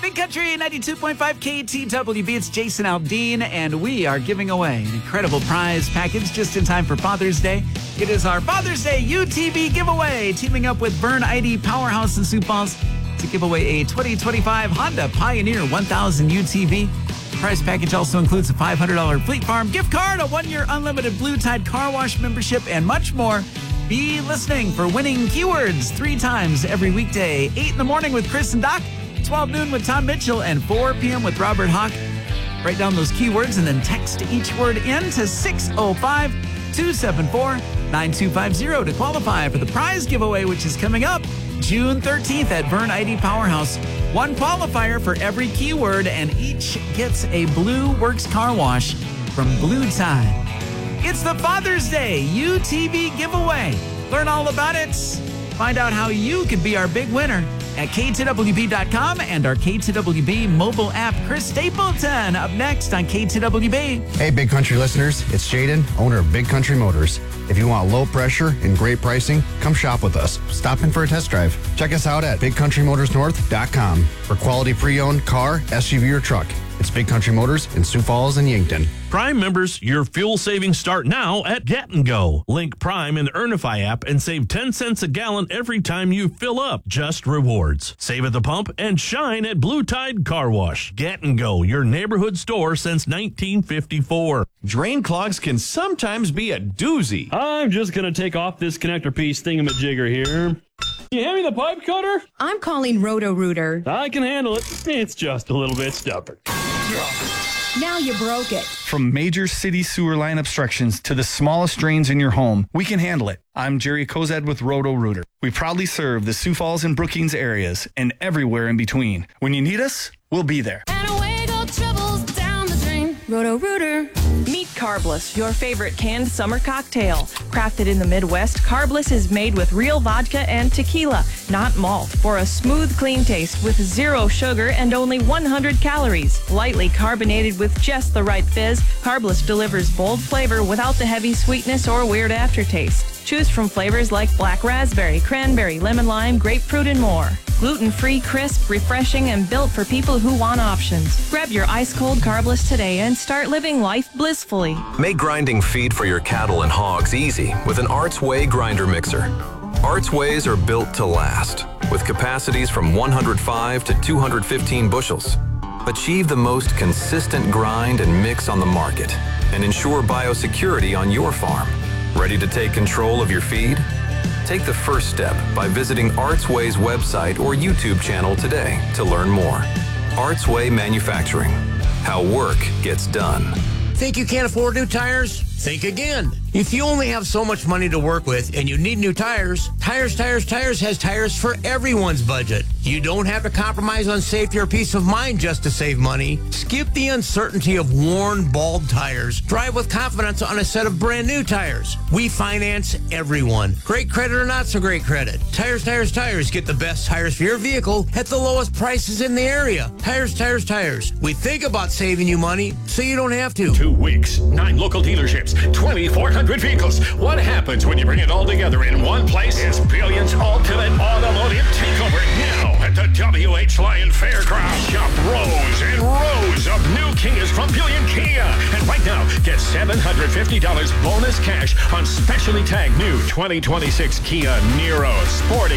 Big Country 92.5 KTWB. It's Jason Aldean, and we are giving away an incredible prize package just in time for Father's Day. It is our Father's Day UTV giveaway, teaming up with Burn ID Powerhouse in Sioux Falls to give away a 2025 Honda Pioneer 1000 UTV. The prize package also includes a $500 Fleet Farm gift card, a 1-year unlimited Blue Tide car wash membership, and much more. Be listening for winning keywords 3 times every weekday, 8 in the morning with Chris and Doc, 12 noon with Tom Mitchell, and 4 p.m. with Robert Hawk. Write down those keywords and then text each word in to 605-274-9250 to qualify for the prize giveaway, which is coming up June 13th at Burn ID Powerhouse. 1 qualifier for every keyword, and each gets a Blue Works car wash from Blue Tide. It's the Father's Day UTV giveaway. Learn all about it. Find out how you could be our big winner at KTWB.com and our KTWB mobile app. Chris Stapleton up next on KTWB. Hey, Big Country listeners, it's Jaden, owner of Big Country Motors. If you want low pressure and great pricing, come shop with us. Stop in for a test drive. Check us out at BigCountryMotorsNorth.com for quality pre-owned car, SUV, or truck. It's Big Country Motors in Sioux Falls and Yankton. Prime members, your fuel savings start now at Get & Go. Link Prime in the Earnify app and save 10 cents a gallon every time you fill up. Just rewards. Save at the pump and shine at Blue Tide Car Wash. Get & Go, your neighborhood store since 1954. Drain clogs can sometimes be a doozy. I'm just going to take off this connector piece thingamajigger here. You hand me the pipe cutter? I'm calling Roto-Rooter. I can handle it. It's just a little bit stubborn. Now you broke it. From major city sewer line obstructions to the smallest drains in your home, we can handle it. I'm Jerry Kozad with Roto-Rooter. We proudly serve the Sioux Falls and Brookings areas and everywhere in between. When you need us, we'll be there. And away go troubles down the drain. Roto-Rooter. Meet Carbless, your favorite canned summer cocktail. Crafted in the Midwest, Carbless is made with real vodka and tequila, not malt, for a smooth, clean taste with 0 sugar and only 100 calories. Lightly carbonated with just the right fizz, Carbless delivers bold flavor without the heavy sweetness or weird aftertaste. Choose from flavors like black raspberry, cranberry, lemon lime, grapefruit, and more. Gluten-free, crisp, refreshing, and built for people who want options. Grab your ice-cold Carbless today and start living life blissfully. Make grinding feed for your cattle and hogs easy with an Arts Way grinder mixer. Arts Ways are built to last, with capacities from 105 to 215 bushels. Achieve the most consistent grind and mix on the market and ensure biosecurity on your farm. Ready to take control of your feed? Take the first step by visiting Artsway's website or YouTube channel today to learn more. Artsway Manufacturing. How work gets done. Think you can't afford new tires? Think again. If you only have so much money to work with and you need new tires, Tires has tires for everyone's budget. You don't have to compromise on safety or peace of mind just to save money. Skip the uncertainty of worn, bald tires. Drive with confidence on a set of brand new tires. We finance everyone. Great credit or not so great credit. Tires. Get the best tires for your vehicle at the lowest prices in the area. Tires. We think about saving you money so you don't have to. 2 weeks, 9 local dealerships, 2,400 vehicles. What happens when you bring it all together in one place? It's Billion's ultimate automotive takeover now at the W.H. Lyon Fairgrounds. Shop rows and rows of new Kias from Billion Kia. And right now, get $750 bonus cash on specially tagged new 2026 Kia Niro Sporty.